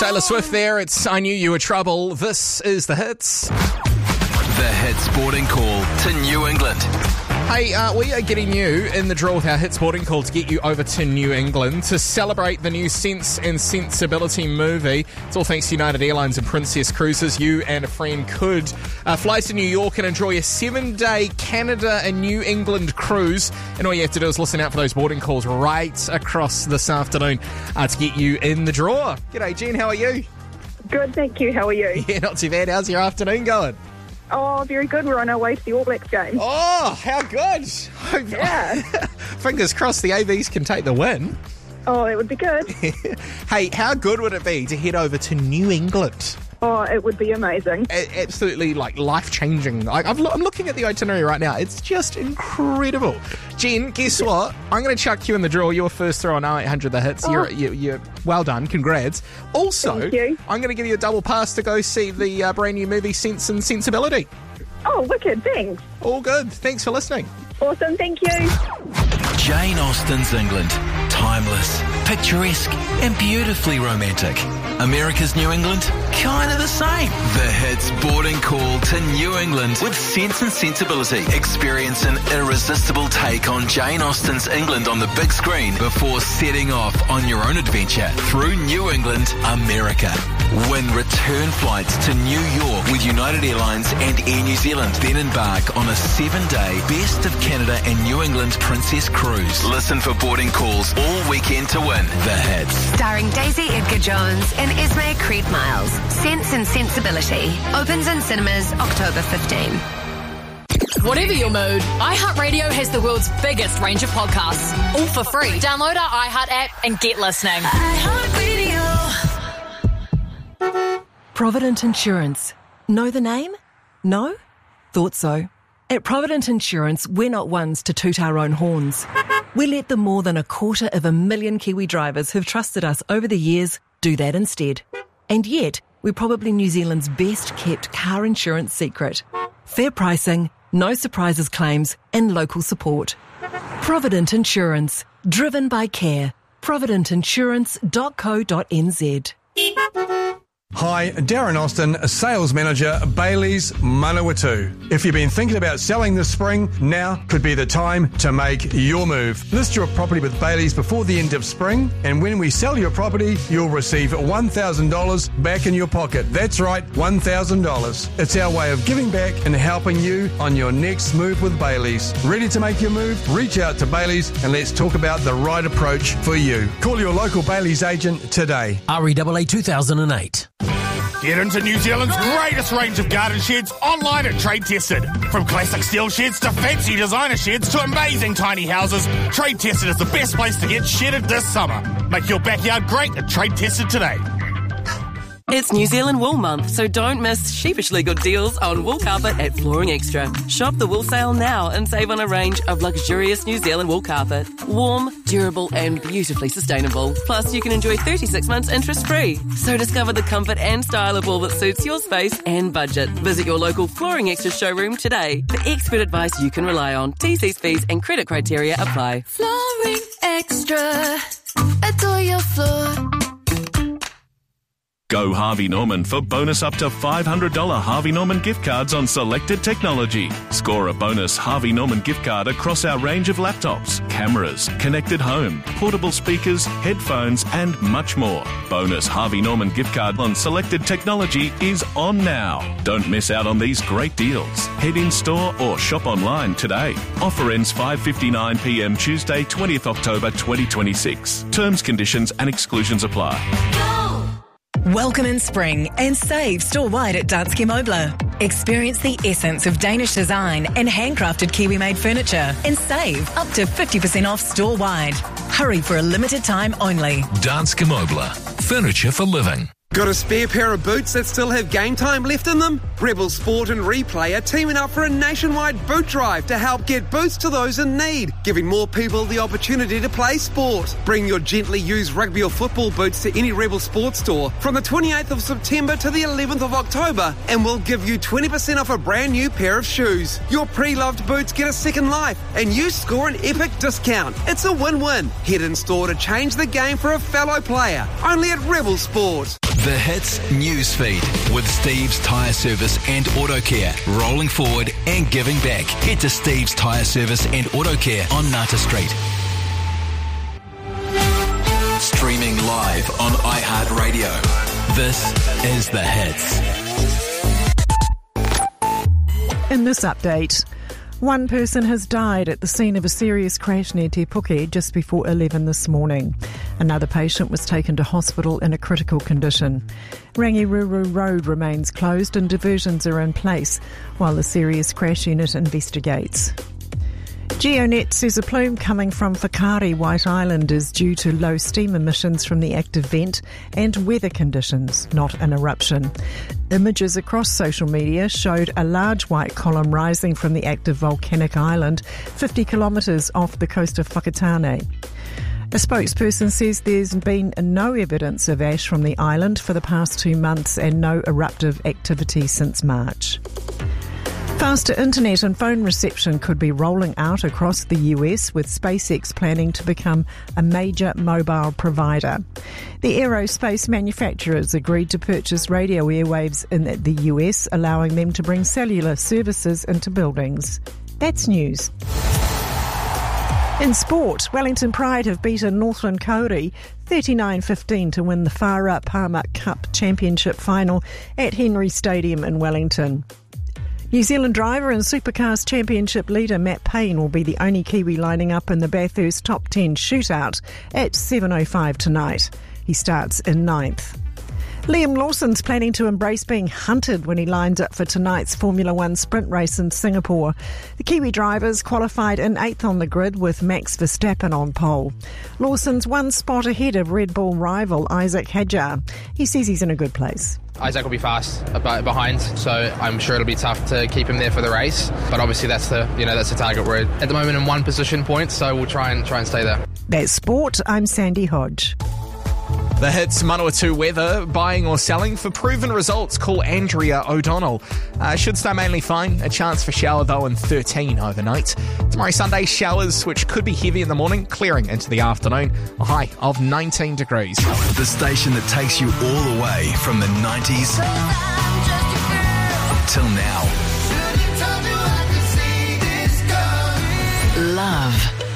Taylor Swift there. It's I Knew You Were Trouble. This is The Hits. The Hit Sporting Call to New England. Hey, we are getting you in the draw with our Hit Sporting Call to get you over to New England to celebrate the new Sense and Sensibility movie. It's all thanks to United Airlines and Princess Cruises. You and a friend could fly to New York and enjoy a 7-day Canada and New England cruise. And all you have to do is listen out for those boarding calls right across this afternoon to get you in the draw. G'day, Jen. How are you? Good, thank you. How are you? Yeah, not too bad. How's your afternoon going? Oh, very good. We're on our way to the All Blacks game. Oh, how good. Yeah. Fingers crossed the AVs can take the win. Oh, it would be good. Hey, how good would it be to head over to New England? Oh, it would be amazing. Absolutely, life-changing. I'm looking at the itinerary right now. It's just incredible. Jen, guess what? I'm going to chuck you in the draw. You were first through on 0800 The Hits. Oh. You're well done. Congrats. Also, Thank you. I'm going to give you a double pass to go see the brand new movie Sense and Sensibility. Oh, wicked. Thanks. All good. Thanks for listening. Awesome. Thank you. Jane Austen's England. Timeless, picturesque, and beautifully romantic. America's New England? Kind of the same. The Hits Boarding Call to New England with Sense and Sensibility. Experience an irresistible take on Jane Austen's England on the big screen before setting off on your own adventure through New England, America. Win return flights to New York with United Airlines and Air New Zealand. Then embark on a 7-day Best of Canada and New England Princess Cruise. Listen for boarding calls all weekend to win. The Hits. Starring Daisy Edgar Jones and Esme Creed Miles. Sense and Sensibility. Opens in cinemas October 15. Whatever your mood, iHeartRadio has the world's biggest range of podcasts. All for free. Download our iHeart app and get listening. iHeartRadio. Provident Insurance. Know the name? No? Thought so. At Provident Insurance, we're not ones to toot our own horns. We let the more than 250,000 Kiwi drivers who've trusted us over the years do that instead. And yet, we're probably New Zealand's best kept car insurance secret. Fair pricing, no surprises claims, and local support. Provident Insurance. Driven by care. providentinsurance.co.nz. Hi, Darren Austin, Sales Manager, Bailey's Manawatu. If you've been thinking about selling this spring, now could be the time to make your move. List your property with Bailey's before the end of spring, and when we sell your property, you'll receive $1,000 back in your pocket. That's right, $1,000. It's our way of giving back and helping you on your next move with Bailey's. Ready to make your move? Reach out to Bailey's and let's talk about the right approach for you. Call your local Bailey's agent today. REAA 2008. Get into New Zealand's greatest range of garden sheds online at Trade Tested. From classic steel sheds to fancy designer sheds to amazing tiny houses, Trade Tested is the best place to get shedded this summer. Make your backyard great at Trade Tested today. It's New Zealand Wool Month, so don't miss sheepishly good deals on wool carpet at Flooring Extra. Shop the wool sale now and save on a range of luxurious New Zealand wool carpet. Warm, durable and beautifully sustainable. Plus, you can enjoy 36 months interest-free. So discover the comfort and style of wool that suits your space and budget. Visit your local Flooring Extra showroom today for expert advice you can rely on. TC's fees and credit criteria apply. Flooring Extra. Adore your floor. Go Harvey Norman for bonus up to $500 Harvey Norman gift cards on selected technology. Score a bonus Harvey Norman gift card across our range of laptops, cameras, connected home, portable speakers, headphones, and much more. Bonus Harvey Norman gift card on selected technology is on now. Don't miss out on these great deals. Head in store or shop online today. Offer ends 5:59 p.m. Tuesday, 20th October 2026. Terms, conditions and exclusions apply. Welcome in spring and save store-wide at Danske Møbler. Experience the essence of Danish design and handcrafted Kiwi-made furniture and save up to 50% off store-wide. Hurry for a limited time only. Danske Møbler. Furniture for living. Got a spare pair of boots that still have game time left in them? Rebel Sport and Replay are teaming up for a nationwide boot drive to help get boots to those in need, giving more people the opportunity to play sport. Bring your gently used rugby or football boots to any Rebel Sport store from the 28th of September to the 11th of October, and we'll give you 20% off a brand new pair of shoes. Your pre-loved boots get a second life, and you score an epic discount. It's a win-win. Head in store to change the game for a fellow player. Only at Rebel Sport. The Hits Newsfeed with Steve's Tyre Service and Auto Care. Rolling forward and giving back. Head to Steve's Tyre Service and Auto Care on Nata Street. Streaming live on iHeartRadio. This is The Hits. In this update, one person has died at the scene of a serious crash near Te Puke just before 11 this morning. Another patient was taken to hospital in a critical condition. Rangiruru Road remains closed and diversions are in place while the serious crash unit investigates. GeoNet says a plume coming from Whakaari White Island is due to low steam emissions from the active vent and weather conditions, not an eruption. Images across social media showed a large white column rising from the active volcanic island 50 kilometres off the coast of Whakatane. A spokesperson says there's been no evidence of ash from the island for the past 2 months and no eruptive activity since March. Faster internet and phone reception could be rolling out across the US, with SpaceX planning to become a major mobile provider. The aerospace manufacturers agreed to purchase radio airwaves in the US, allowing them to bring cellular services into buildings. That's news. In sport, Wellington Pride have beaten Northland Kauri 39-15 to win the Whara Palmer Cup Championship final at Henry Stadium in Wellington. New Zealand driver and Supercars Championship leader Matt Payne will be the only Kiwi lining up in the Bathurst Top 10 shootout at 7:05 tonight. He starts in 9th. Liam Lawson's planning to embrace being hunted when he lines up for tonight's Formula One sprint race in Singapore. The Kiwi drivers qualified in 8th on the grid with Max Verstappen on pole. Lawson's one spot ahead of Red Bull rival Isaac Hadjar. He says he's in a good place. Isaac will be fast behind, so I'm sure it'll be tough to keep him there for the race. But obviously that's the target. We're at the moment in one position point, so we'll try and stay there. That's sport. I'm Sandy Hodge. The Hits Manawatu weather, buying or selling. For proven results, call Andrea O'Donnell. Should stay mainly fine. A chance for shower, though, in 13 overnight. Tomorrow Sunday, showers, which could be heavy in the morning, clearing into the afternoon. A high of 19 degrees. The station that takes you all the way from the 90s till now. Love.